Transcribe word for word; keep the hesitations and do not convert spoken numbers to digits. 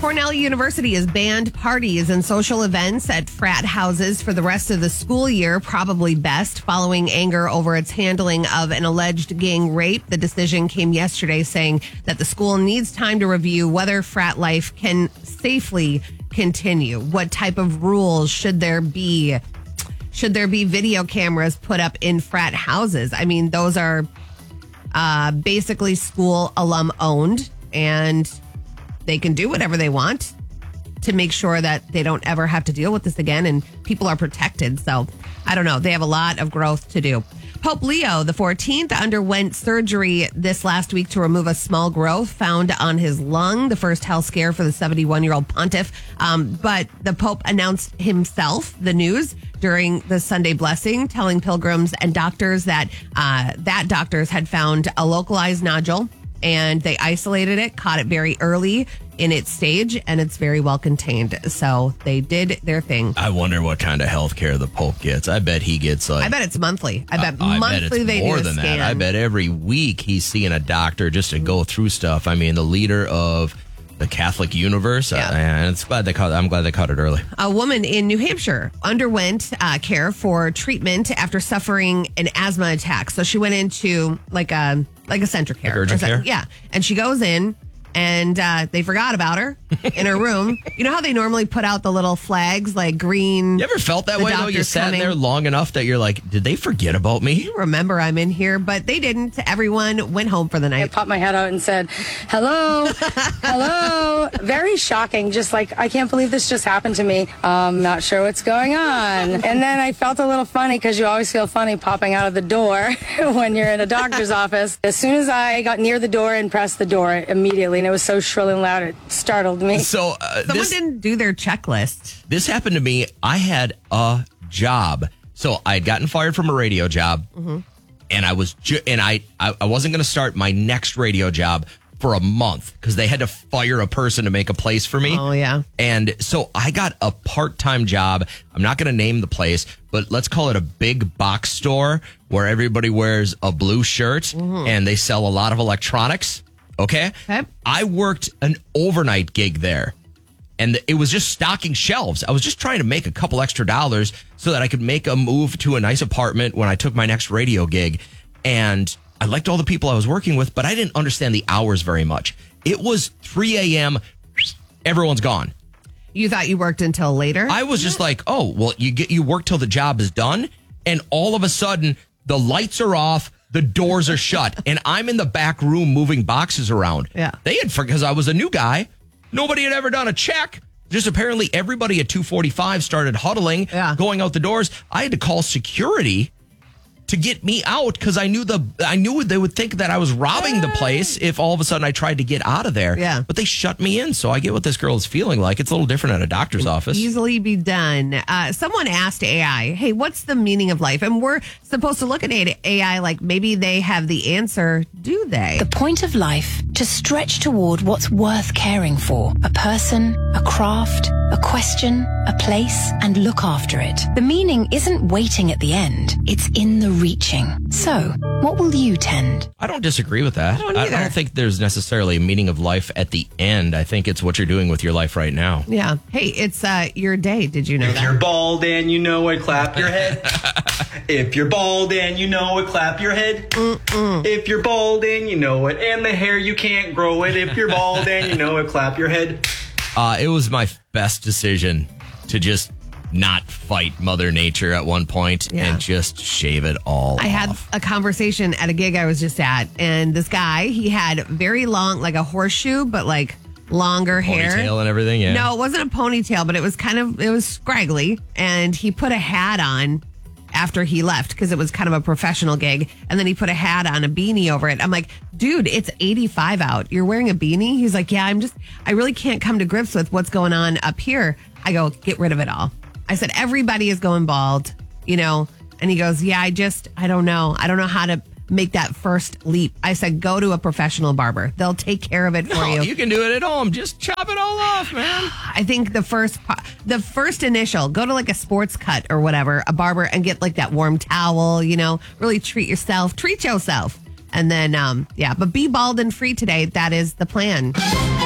Cornell University has banned parties and social events at frat houses for the rest of the school year, probably best, following anger over its handling of an alleged gang rape. The decision came yesterday, saying that the school needs time to review whether frat life can safely continue. What type of rules should there be? Should there be video cameras put up in frat houses? I mean, those are uh, basically school alum owned, and they can do whatever they want to make sure that they don't ever have to deal with this again, and people are protected. So I don't know. They have a lot of growth to do. Pope Leo the fourteenth underwent surgery this last week to remove a small growth found on his lung, the first health scare for the seventy-one-year-old pontiff. Um, but the Pope announced himself the news during the Sunday blessing, telling pilgrims and doctors that uh, that doctors had found a localized nodule, and they isolated it, caught it very early in its stage, and it's very well contained. So they did their thing. I wonder what kind of health care the Pope gets. I bet he gets like... I bet it's monthly. I bet I, monthly I bet it's they more do a than scan. that. I bet every week he's seeing a doctor just to go through stuff. I mean, the leader of the Catholic universe, Yeah. uh, and it's glad they caught, I'm glad they caught it early. A woman in New Hampshire underwent uh, care for treatment after suffering an asthma attack. So she went into like a like a center care. Like urgent Or so- care? Yeah. And she goes in, and uh, they forgot about her in her room. You know how they normally put out the little flags, like green? You ever felt that the way, though? You doctor's sat coming. there long enough that you're like, did they forget about me? Remember, I'm in here, but they didn't. Everyone went home for the I night. popped my head out and said, hello, hello. Very shocking. Just like, I can't believe this just happened to me. Um, not sure what's going on. And then I felt a little funny, because you always feel funny popping out of the door when you're in a doctor's office. As soon as I got near the door and pressed the door immediately, and it was so shrill and loud, it startled me. So uh, Someone this, didn't do their checklist. this happened to me. I had a job. So I had gotten fired from a radio job, Mm-hmm. and I was ju- and I, I I wasn't going to start my next radio job for a month because they had to fire a person to make a place for me. Oh, yeah. And so I got a part-time job. I'm not going to name the place, but let's call it a big box store where everybody wears a blue shirt and they sell a lot of electronics. Okay? Okay. I worked an overnight gig there. And it was just stocking shelves. I was just trying to make a couple extra dollars so that I could make a move to a nice apartment when I took my next radio gig. And I liked all the people I was working with, but I didn't understand the hours very much. It was three a.m. Everyone's gone. You thought you worked until later? I was just like, oh, well, you get you work till the job is done. And all of a sudden, the lights are off. The doors are shut. And I'm in the back room moving boxes around. Yeah. They had, because I was a new guy. Nobody had ever done a check. Just apparently everybody at two forty-five started huddling, Yeah. going out the doors. I had to call security to get me out because I knew the I knew they would think that I was robbing the place if all of a sudden I tried to get out of there. Yeah. But they shut me in, so I get what this girl is feeling like. It's a little different at a doctor's office. Easily be done. Uh, someone asked A I, hey, what's the meaning of life? And we're supposed to look at A I like maybe they have the answer. Do they? The point of life, to stretch toward what's worth caring for. A person, a craft, a question, a place, and look after it. The meaning isn't waiting at the end. It's in the reaching. So, what will you tend? I don't disagree with that. I don't I either. don't think there's necessarily a meaning of life at the end. I think it's what you're doing with your life right now. Yeah. Hey, it's uh, your day. Did you know If that? you're bald and you know it, clap your head. If you're bald and you know it, clap your head. Mm-mm. If you're bald and you know it, and the hair you can't grow it. If you're bald and you know it, clap your head. Uh, it was my best decision to just not fight Mother Nature at one point Yeah. and just shave it all I had off. a conversation at a gig I was just at, and this guy, he had very long, like a horseshoe, but like longer hair. Ponytail and everything, yeah. No, it wasn't a ponytail, but it was kind of, it was scraggly. And he put a hat on after he left because it was kind of a professional gig. And then he put a hat on, a beanie over it. I'm like, dude, it's eighty-five out. You're wearing a beanie? He's like, yeah, I'm just, I really can't come to grips with what's going on up here. I go, get rid of it all. I said, everybody is going bald, you know? And he goes, yeah, I just, I don't know. I don't know how to make that first leap. I said, go to a professional barber. They'll take care of it for No, you. you can do it at home. Just chop it all off, man. I think the first po- the first initial, go to like a sports cut or whatever, a barber, and get like that warm towel, you know, really treat yourself, treat yourself. And then, um, yeah, but be bald and free today. That is the plan.